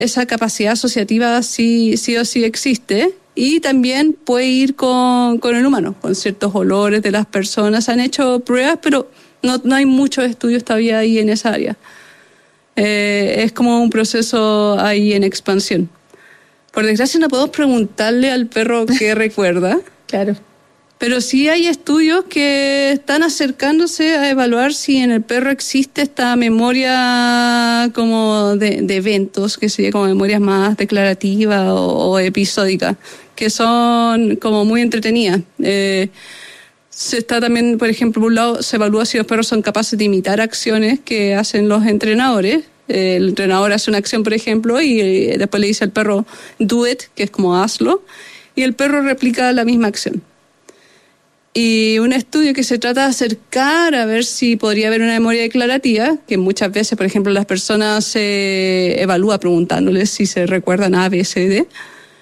esa capacidad asociativa sí o sí existe. Y también puede ir con el humano, con ciertos olores de las personas. Han hecho pruebas, pero no hay muchos estudios todavía ahí en esa área. Es como un proceso ahí en expansión. Por desgracia no podemos preguntarle al perro qué recuerda. Claro. Pero sí hay estudios que están acercándose a evaluar si en el perro existe esta memoria como de eventos, que sería como memorias más declarativas o episódicas, que son como muy entretenidas. Se está también, por ejemplo, por un lado se evalúa si los perros son capaces de imitar acciones que hacen los entrenadores. El entrenador hace una acción, por ejemplo, y después le dice al perro do it, que es como hazlo, y el perro replica la misma acción. Y un estudio que se trata de acercar a ver si podría haber una memoria declarativa, que muchas veces, por ejemplo, las personas se evalúa preguntándoles si se recuerdan A, B, C, D.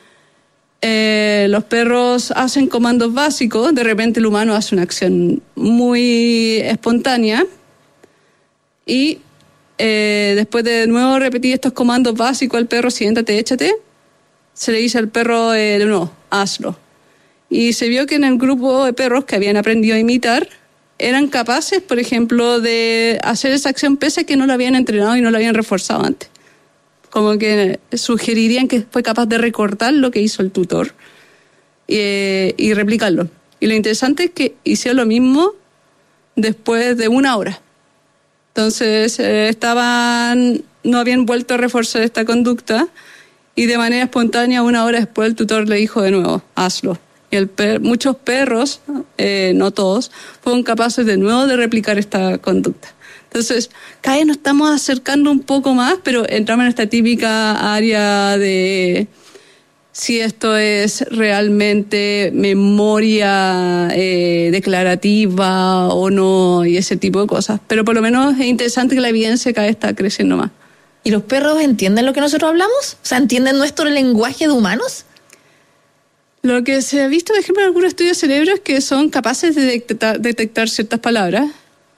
Los perros hacen comandos básicos, de repente el humano hace una acción muy espontánea y después de nuevo repetir estos comandos básicos al perro, siéntate, échate, se le dice al perro de nuevo, hazlo. Y se vio que en el grupo de perros que habían aprendido a imitar, eran capaces, por ejemplo, de hacer esa acción pese a que no la habían entrenado y no la habían reforzado antes. Como que sugerirían que fue capaz de recordar lo que hizo el tutor y replicarlo. Y lo interesante es que hicieron lo mismo después de 1 hora. Entonces, no habían vuelto a reforzar esta conducta y de manera espontánea, 1 hora después, el tutor le dijo de nuevo, hazlo. Y muchos perros, no todos, fueron capaces de nuevo de replicar esta conducta. Entonces, cada vez nos estamos acercando un poco más, pero entramos en esta típica área de si esto es realmente memoria declarativa o no, y ese tipo de cosas. Pero por lo menos es interesante que la evidencia cada vez está creciendo más. ¿Y los perros entienden lo que nosotros hablamos? O sea, ¿entienden nuestro lenguaje de humanos? Lo que se ha visto, por ejemplo, en algunos estudios de cerebro es que son capaces de detectar ciertas palabras,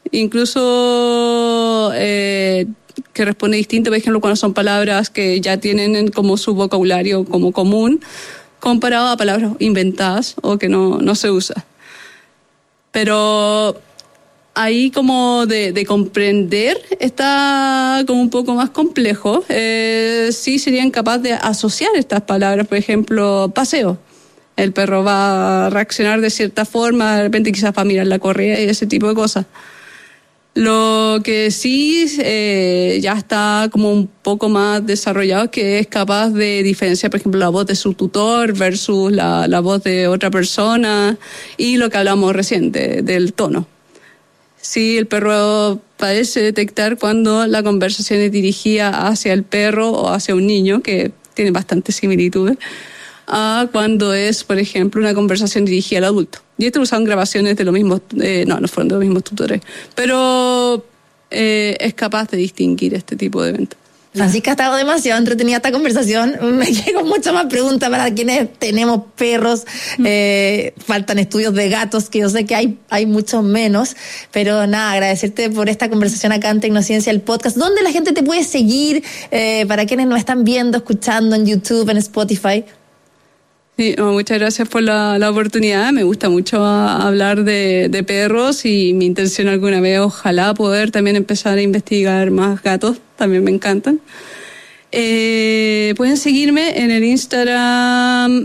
incluso que responde distinto, por ejemplo, cuando son palabras que ya tienen como su vocabulario como común, comparado a palabras inventadas o que no se usa. Pero ahí como de comprender está como un poco más complejo. Sí serían capaces de asociar estas palabras, por ejemplo, paseo. El perro va a reaccionar de cierta forma, de repente quizás va a mirar la correa y ese tipo de cosas. Lo que sí ya está como un poco más desarrollado, que es capaz de diferenciar, por ejemplo, la voz de su tutor versus la voz de otra persona y lo que hablamos recién del tono. Sí, el perro parece detectar cuando la conversación es dirigida hacia el perro o hacia un niño, que tiene bastantes similitudes, a cuando es, por ejemplo, una conversación dirigida al adulto. Y esto usaron grabaciones de los mismos, no fueron de los mismos tutores, pero es capaz de distinguir este tipo de eventos. Francisca, ha estado demasiado entretenida esta conversación. Me quedé con muchas más preguntas para quienes tenemos perros. Faltan estudios de gatos, que yo sé que hay muchos menos. Pero nada, agradecerte por esta conversación acá en Tecnociencia, el podcast. ¿Dónde la gente te puede seguir? Para quienes nos están viendo, escuchando en YouTube, en Spotify. Sí, muchas gracias por la oportunidad. Me gusta mucho hablar de perros y mi intención alguna vez, ojalá poder también empezar a investigar más gatos, también me encantan. Pueden seguirme en el Instagram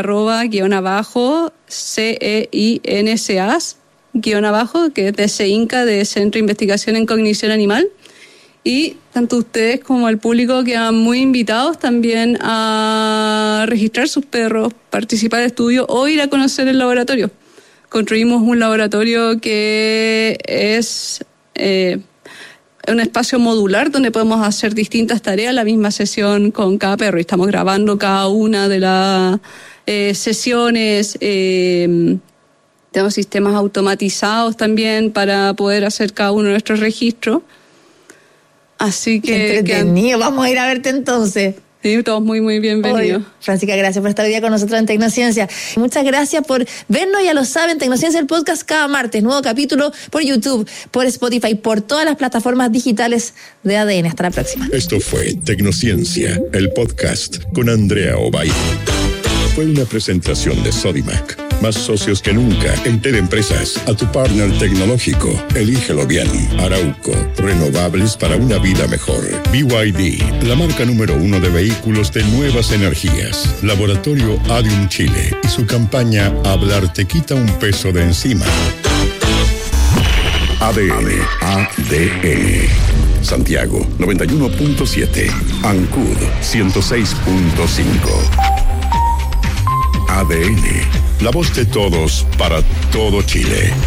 @_CEINSAS _, que es de CEINCA, de Centro de Investigación en Cognición Animal. Y tanto ustedes como el público quedan muy invitados también a registrar sus perros, participar de estudios o ir a conocer el laboratorio. Construimos un laboratorio que es un espacio modular donde podemos hacer distintas tareas, la misma sesión con cada perro. Y estamos grabando cada una de las sesiones. Tenemos sistemas automatizados también para poder hacer cada uno de nuestros registros. Así que entretenido, vamos a ir a verte entonces. Sí, todos muy, muy bienvenidos. Francisca, gracias por estar hoy día con nosotros en Tecnociencia. Muchas gracias por vernos, ya lo saben, Tecnociencia, el podcast cada martes, nuevo capítulo por YouTube, por Spotify, por todas las plataformas digitales de ADN. Hasta la próxima. Esto fue Tecnociencia, el podcast con Andrea Ovalle. Fue una presentación de Sodimac. Más socios que nunca en Empresas. A tu partner tecnológico. Elígelo bien. Arauco. Renovables para una vida mejor. BYD. La marca número 1 de vehículos de nuevas energías. Laboratorio Adium Chile. Y su campaña Hablar te quita un peso de encima. ADN. Santiago 91.7. Ancud 106.5. ADN, la voz de todos para todo Chile.